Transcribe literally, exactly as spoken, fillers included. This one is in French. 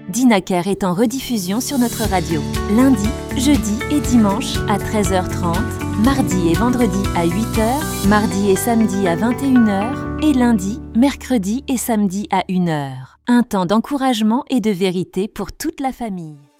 Dinaker est en rediffusion sur notre radio. Lundi, jeudi et dimanche à treize heures trente, mardi et vendredi à huit heures, mardi et samedi à vingt et une heures et lundi, mercredi et samedi à une heure. Un temps d'encouragement et de vérité pour toute la famille.